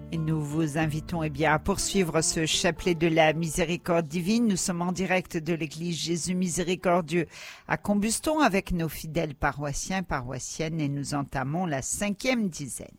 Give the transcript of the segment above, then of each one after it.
Et nous vous invitons à poursuivre ce chapelet de la miséricorde divine. Nous sommes en direct de l'église Jésus Miséricordieux à Combuston avec nos fidèles paroissiens, paroissiennes et nous entamons la 5e dizaine.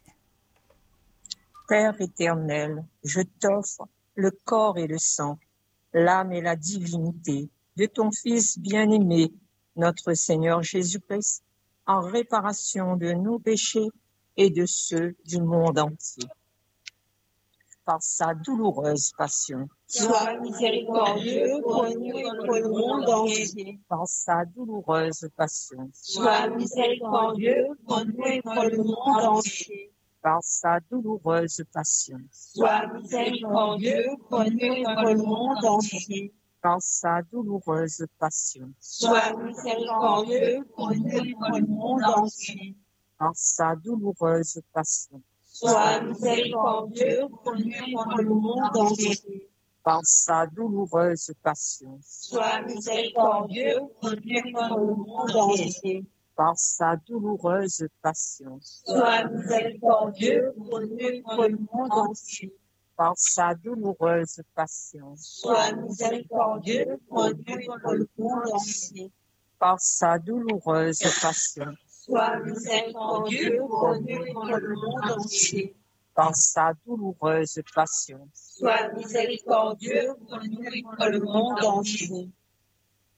Père éternel, je t'offre le corps et le sang, l'âme et la divinité de ton Fils bien-aimé, notre Seigneur Jésus-Christ, en réparation de nos péchés et de ceux du monde entier. Par sa douloureuse passion. Sois miséricordieux pour nous et pour le monde entier. Par sa douloureuse passion. Sois miséricordieux pour nous et pour le monde entier. Par sa douloureuse passion. Sois miséricordieux pour nous et pour le monde entier. Par sa douloureuse passion. Sois miséricordieux pour nous et pour le monde entier. Par sa douloureuse passion. Sois miséricordieux pour nous et pour le monde entier. Par sa douloureuse passion. Sois miséricordieux pour nous et pour le monde entier. Par sa douloureuse passion. Sois miséricordieux pour nous et pour le monde entier. Par sa douloureuse passion. Sois miséricordieux pour nous et pour le monde entier. Par sa douloureuse passion. Sois miséricordieux pour nous et pour le monde entier. Par sa douloureuse passion. Sois miséricordieux pour nous et pour le monde entier.